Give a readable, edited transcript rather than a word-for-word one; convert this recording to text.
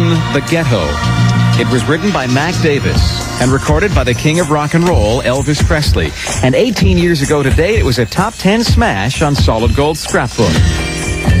London, The Ghetto. It was written by Mac Davis and recorded by the king of rock and roll, Elvis Presley. And 18 years ago today, it was a top 10 smash on Solid Gold Scrapbook.